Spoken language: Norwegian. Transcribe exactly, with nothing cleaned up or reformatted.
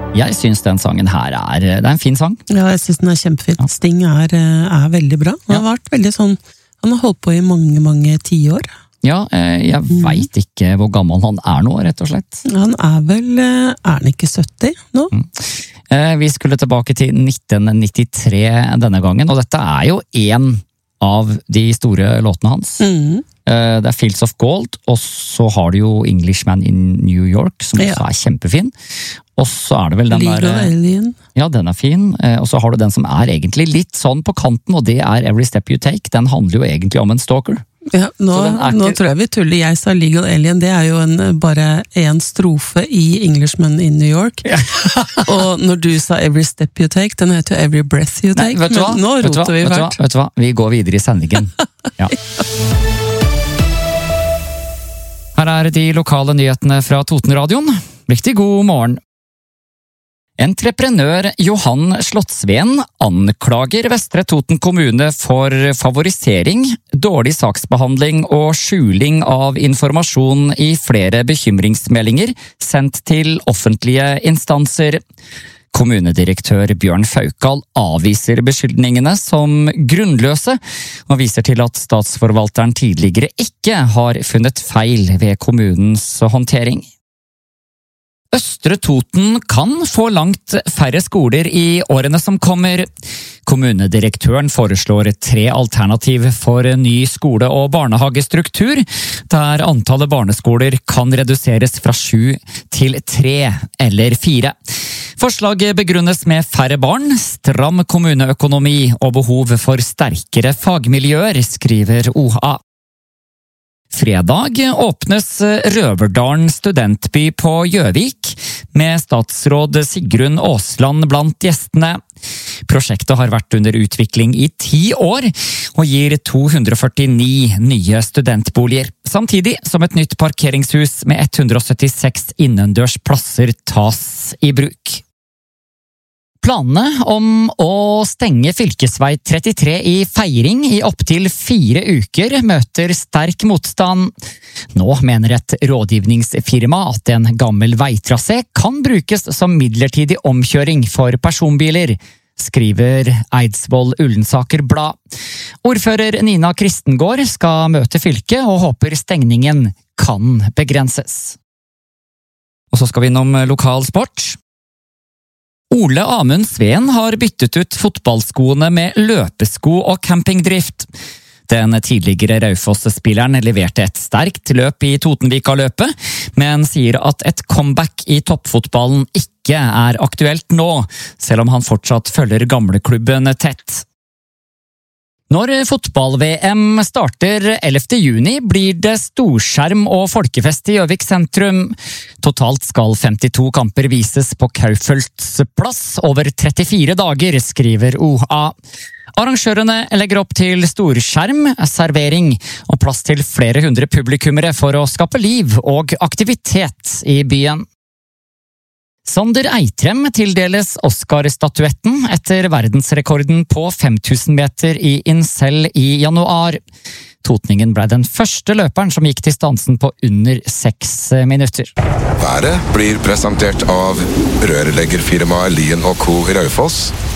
Jeg synes den sangen her er, det er en fin sang. Ja, jeg synes den er kjempefin. Ja. Sting er, er veldig bra. Han har vært veldig sånn, han har holdt på i mange, mange tiår. Ja, jeg mm. vet ikke hvor gammel han er nå, rett og slett. Han er vel, er han ikke sytti nå? Mm. Vi skulle tilbake til nitten nittitre denne gangen, og dette er jo en av de store låtene hans. Mm. Det er Fields of Gold, og så har du jo Englishman in New York, som også ja. er kjempefin. Og så er det vel den Legal der... Alien. Ja, den er fin. Og så har du den som er egentlig litt sånn på kanten, og det er Every Step You Take. Den handler jo egentlig om en stalker. Ja, nå, ikke... nå tror jeg vi tuller. Jeg sa Legal Alien, det er jo en, bare en strofe i Englishman in New York. Ja. Og når du sa Every Step You Take, den heter jo Every Breath You Take. Nei, vet du hva? Men nå vet roter vi vet hvert. Vet du hva? Vi går videre i sendingen. Ja. Her er de lokale nyhetene fra Totenradioen. Riktig god morgen. Entreprenør Johan Slottsveen anklager Vestre Toten kommune for favorisering, dårlig saksbehandling og skjuling av informasjon i flere bekymringsmeldinger sendt til offentlige instanser. Kommunedirektør Bjørn Faukal avviser beskyldningene som grunnløse, og viser til at statsforvalteren tidligere ikke har funnet feil ved kommunens håndtering. Østre Toten kan få langt færre skoler i årene som kommer. Kommunedirektøren foreslår tre alternativ for ny skole- og barnehagestruktur, der antallet barneskoler kan reduseres fra sju til tre eller fire. Forslaget begrunnes med færre barn, stram kommuneøkonomi og behov for sterkere fagmiljøer, skriver O H A. Fredag åpnes Røverdalen studentby på Gjøvik, med statsråd Sigrun Aasland blant gjestene. Prosjektet har vært under utvikling i ti år, og gir to hundre førtini nye studentboliger, samtidig som et nytt parkeringshus med ett hundre syttiseks innendørs plasser tas i bruk. Planene om å stenge fylkesvei trettitre i Feiring i opptil fire uker møter sterk motstand. Nå mener et rådgivningsfirma at en gammel veitrasé kan brukes som midlertidig omkjøring for personbiler, skriver Eidsvoll Ullensaker Blad. Ordfører Nina Kristengård skal møte fylket og håper stengningen kan begrenses. Og så skal vi innom lokal sport. Ole Amund Sveen har byttet ut fotballskoene med løpesko og campingdrift. Den tidligere Raufoss-spilleren leverte et sterkt løp i Totenvika-løpet, men sier at et comeback i toppfotballen ikke er aktuelt nå, selv om han fortsatt følger gamleklubben tett. Når fotball-V M starter ellevte juni, blir det storskjerm og folkefest i Gjøvik sentrum. Totalt skal femtito kamper vises på Kaufølts plass over trettifire dager, skriver O H A. Arrangørene legger opp til storskjerm, servering og plass til flere hundre publikummere for å skape liv og aktivitet i byen. Sander Eitrem tildeles Oscar-statuetten etter verdensrekorden på fem tusen meter i Incel i januar. Totningen ble den første løperen som gikk til stansen på under seks minutter. Været blir presentert av rørleggerfirmaet Lien og Co. i Raufoss.